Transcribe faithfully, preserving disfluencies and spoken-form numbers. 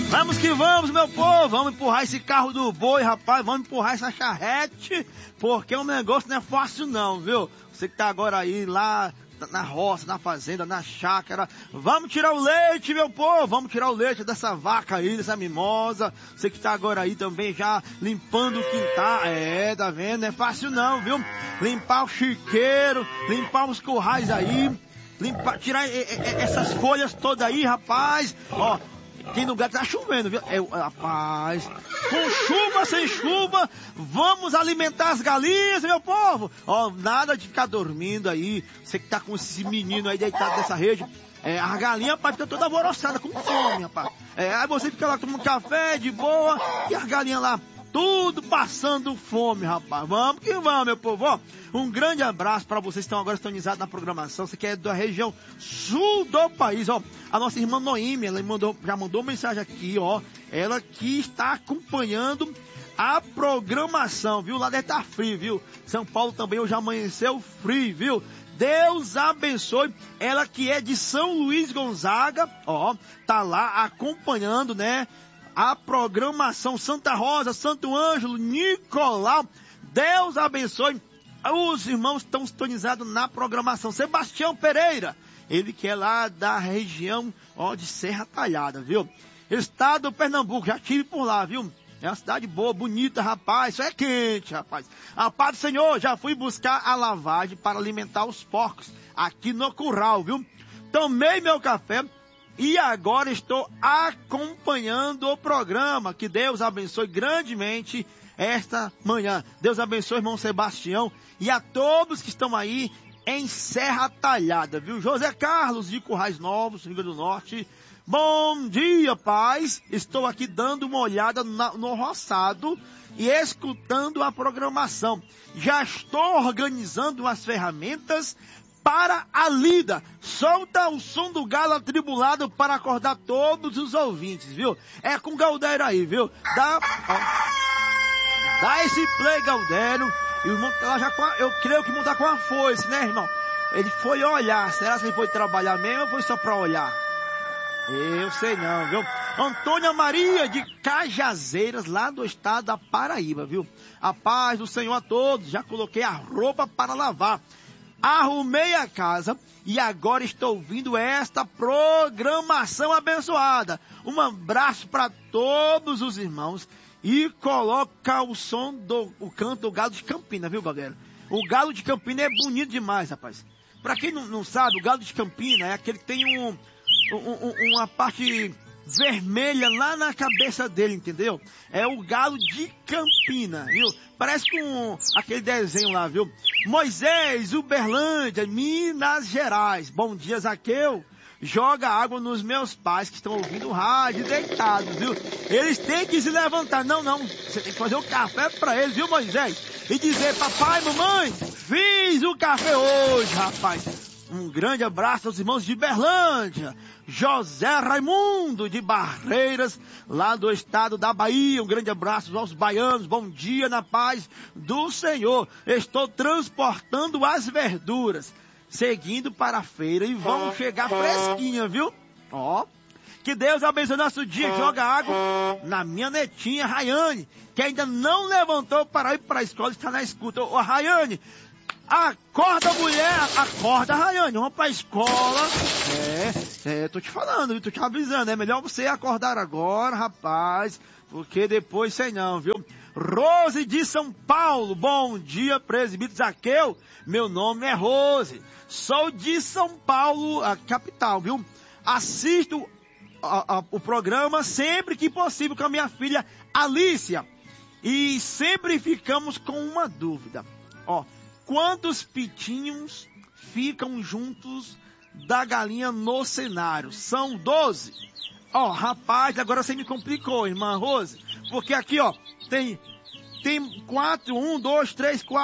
Vamos que vamos, meu povo, vamos empurrar esse carro do boi, rapaz, vamos empurrar essa charrete, porque o negócio não é fácil não, viu? Você que tá agora aí lá na roça, na fazenda, na chácara, vamos tirar o leite, meu povo, vamos tirar o leite dessa vaca aí, dessa mimosa. Você que tá agora aí também já limpando o quintal, é, tá vendo? Não é fácil não, viu? Limpar o chiqueiro, limpar os currais aí, limpar, tirar e, e, essas folhas todas aí, rapaz, ó. Tem lugar que tá chovendo, viu? É, rapaz, com chuva, sem chuva, vamos alimentar as galinhas, meu povo. Ó, nada de ficar dormindo aí. Você que tá com esse menino aí deitado nessa rede. É, a galinha, rapaz, fica toda alvoroçada, com fome, rapaz. É, aí você fica lá tomando café de boa e as galinhas lá, tudo passando fome, rapaz. Vamos que vamos, meu povo. Ó, um grande abraço para vocês que estão agora sintonizados na programação. Você que é da região sul do país, ó. A nossa irmã Noemi, ela mandou, já mandou mensagem aqui, ó. Ela que está acompanhando a programação, viu? Lá deve estar frio, viu? São Paulo também hoje amanheceu frio, viu? Deus abençoe. Ela que é de São Luís Gonzaga, ó, tá lá acompanhando, né? A programação Santa Rosa, Santo Ângelo, Nicolau. Deus abençoe. Os irmãos estão sintonizados na programação. Sebastião Pereira, ele que é lá da região, ó, de Serra Talhada, viu? Estado do Pernambuco, já estive por lá, viu? É uma cidade boa, bonita, rapaz. Isso é quente, rapaz. A paz do Senhor, já fui buscar a lavagem para alimentar os porcos aqui no curral, viu? Tomei meu café e agora estou acompanhando o programa. Que Deus abençoe grandemente esta manhã. Deus abençoe, irmão Sebastião, e a todos que estão aí em Serra Talhada, viu? José Carlos de Currais Novos, Rio Grande do Norte. Bom dia, paz. Estou aqui dando uma olhada na, no roçado e escutando a programação. Já estou organizando as ferramentas para a lida. Solta o som do galo atribulado para acordar todos os ouvintes, viu? É com Galdério aí, viu? Dá, ó, dá esse play, Galdério. E o irmão tá já com a, eu creio que montar com a foice, né, irmão? Ele foi olhar. Será que ele foi trabalhar mesmo ou foi só para olhar? Eu sei não, viu? Antônia Maria de Cajazeiras, lá do estado da Paraíba, viu? A paz do Senhor a todos. Já coloquei a roupa para lavar. Arrumei a casa e agora estou ouvindo esta programação abençoada. Um abraço para todos os irmãos e coloca o som do o canto do galo de Campina, viu, galera? O galo de Campina é bonito demais, rapaz. Para quem não, não sabe, o galo de Campina é aquele que tem um, um, um, uma parte vermelha lá na cabeça dele, entendeu? É o galo de Campina, viu? Parece com aquele desenho lá, viu? Moisés, Uberlândia, Minas Gerais. Bom dia, Zaqueu. Joga água nos meus pais que estão ouvindo o rádio deitados, viu? Eles têm que se levantar. Não, não. Você tem que fazer o café pra eles, viu, Moisés? E dizer, papai, mamãe, fiz o café hoje, rapaz. Um grande abraço aos irmãos de Berlândia. José Raimundo de Barreiras, lá do estado da Bahia. Um grande abraço aos baianos. Bom dia na paz do Senhor. Estou transportando as verduras, seguindo para a feira e vão chegar fresquinha, viu? Ó, que Deus abençoe nosso dia. Joga água na minha netinha Rayane, que ainda não levantou para ir para a escola, está na escuta. Ô, Rayane, acorda, mulher, acorda, Rayane, vamos pra escola. É, é, tô te falando, tô te avisando, é melhor você acordar agora, rapaz, porque depois sei não, viu? Rose de São Paulo, bom dia, presbítero Zaqueu, meu nome é Rose, sou de São Paulo, a capital, viu? Assisto a, a, o programa sempre que possível com a minha filha Alícia, e sempre ficamos com uma dúvida, ó. Quantos pitinhos ficam juntos da galinha no cenário? São doze? Ó, oh, rapaz, agora você me complicou, irmã Rose. Porque aqui, ó, tem, tem quatro, um, dois, três, quatro.